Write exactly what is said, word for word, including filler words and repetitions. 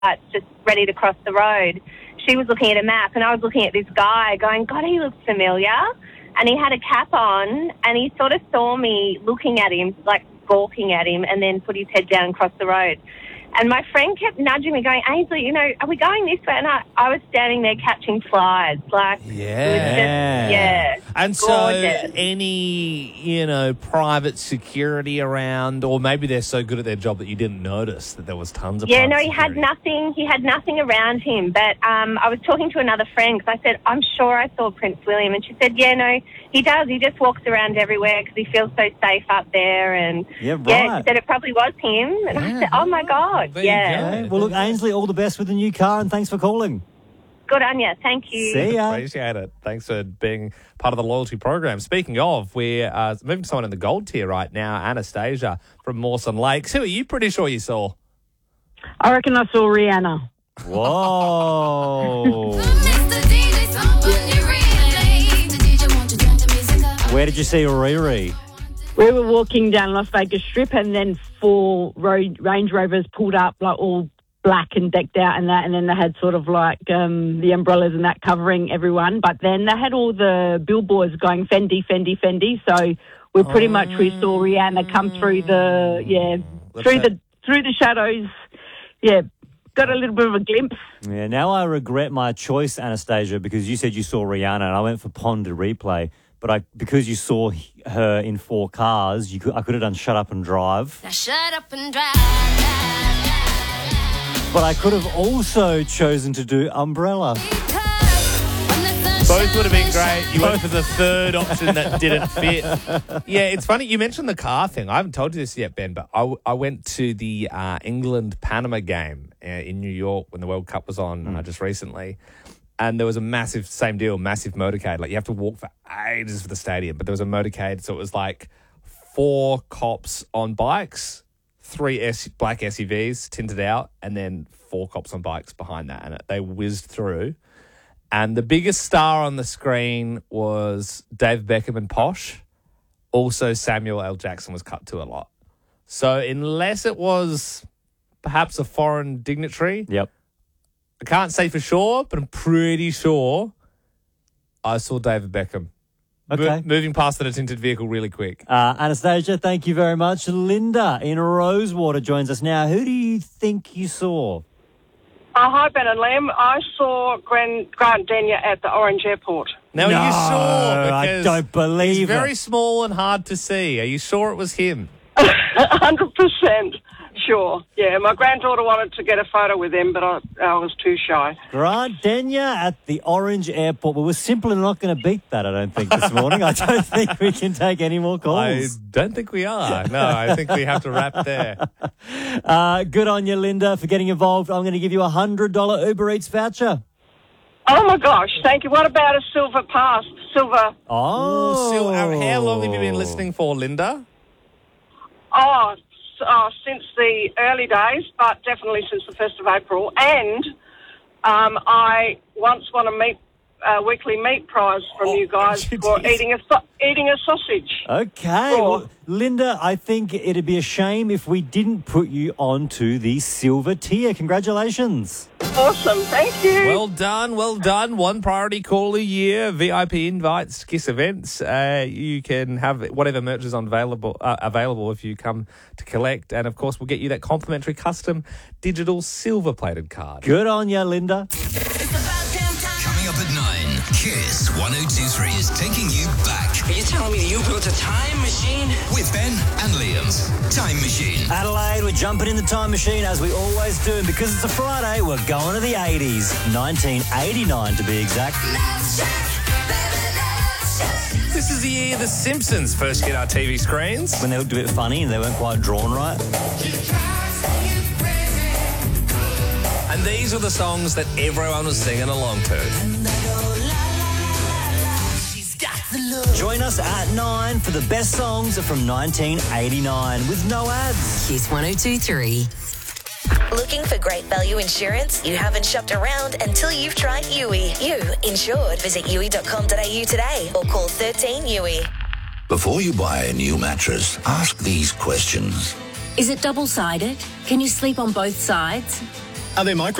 just ready to cross the road. She was looking at a map, and I was looking at this guy going, God, he looks familiar. And he had a cap on, and he sort of saw me looking at him, like gawking at him, and then put his head down and crossed the road. And my friend kept nudging me, going, Ainsley, you know, are we going this way? And I, I was standing there catching flies. Like, yeah. It was just, yeah. And gorgeous. so any, you know, private security around, or maybe they're so good at their job that you didn't notice that there was tons of Yeah, private no, he security. had nothing. He had nothing around him. But um, I was talking to another friend because I said, I'm sure I saw Prince William. And she said, yeah, no, he does. He just walks around everywhere because he feels so safe up there. And Yeah, right. yeah, she said it probably was him. And I said, oh, my God. There you Yeah. go. Well, look, Ainsley, all the best with the new car, and thanks for calling. Good on you. Thank you. See ya. Appreciate it. Thanks for being part of the loyalty program. Speaking of, we're uh, moving to someone in the gold tier right now, Anastasia from Mawson Lakes. Who are you pretty sure you saw? I reckon I saw Rihanna. Whoa. Where did you see Riri? We were walking down Las Vegas Strip, and then four road, Range Rovers pulled up, like all black and decked out and that, and then they had sort of like um, the umbrellas and that covering everyone. But then they had all the billboards going Fendi, Fendi, Fendi. So we pretty much we saw Rihanna come through the yeah Let's through say- the through the shadows. Yeah, got a little bit of a glimpse. Yeah, now I regret my choice, Anastasia, because you said you saw Rihanna, and I went for Pond to replay. But I, because you saw her in four cars, you could, I could have done Shut Up and Drive. Now shut up and drive. But I could have also chosen to do Umbrella. Both would have been great. You went for the third option that didn't fit. Yeah, it's funny. You mentioned the car thing. I haven't told you this yet, Ben, but I, w- I went to the uh, England-Panama game uh, in New York when the World Cup was on Mm. uh, just recently. And there was a massive, same deal, massive motorcade. Like, you have to walk for ages for the stadium, but there was a motorcade. So it was like four cops on bikes, three S- black S U Vs tinted out, and then four cops on bikes behind that. And it, they whizzed through. And the biggest star on the screen was Dave Beckham and Posh. Also, Samuel L. Jackson was cut to a lot. So unless it was perhaps a foreign dignitary, Yep. I can't say for sure, but I'm pretty sure I saw David Beckham. Okay. Mo- moving past the tinted vehicle really quick. Uh, Anastasia, thank you very much. Linda in Rosewater joins us now. Who do you think you saw? Oh, hi, Ben and Liam. I saw Grant, Grant Denyer at the Orange Airport. Now, No, are you sure? I Because don't believe he's very it. small and hard to see. Are you sure it was him? one hundred percent sure. Yeah, my granddaughter wanted to get a photo with him, but I, I was too shy. Grant Denyer at the Orange Airport. Well, we're simply not going to beat that, I don't think, this morning. I don't think we can take any more I calls. don't think we are. No, I think we have to wrap there. Uh, good on you, Linda, for getting involved. I'm going to give you a one hundred dollars Uber Eats voucher. Oh, my gosh. Thank you. What about a silver pass? Silver. Oh. So, uh, how long have you been listening for, Linda? Oh, s- oh, since the early days, but definitely since the first of April. And um, I once won a meat, uh, weekly meat prize from Oh, you guys you for did. eating a so- eating a sausage. Okay. Raw. Well, Linda, I think it'd be a shame if we didn't put you onto the silver tier. Congratulations. Awesome. Thank you. Well done, well done. One priority call a year, V I P invites, Kiss events. Uh, you can have whatever merch is on available, uh, available if you come to collect. And, of course, we'll get you that complimentary custom digital silver-plated card. Good on you, Linda. Coming up at nine, Kiss one oh two three is taking you back Are you telling me that you built a time machine? with Ben and Liam's Time Machine. Adelaide, we're jumping in the time machine as we always do. And because it's a Friday, we're going to the eighties. nineteen eighty-nine to be exact. This is the year The Simpsons first hit our T V screens. When they looked a bit funny and they weren't quite drawn right. And these are the songs that everyone was singing along to. Join us at nine for the best songs from nineteen eighty-nine with no ads. Kiss one oh two three. Looking for great value insurance? You haven't shopped around until you've tried U I. You insured. Visit U I dot com dot A U today or call thirteen U I. Before you buy a new mattress, ask these questions. Is it double-sided? Can you sleep on both sides? Are there micro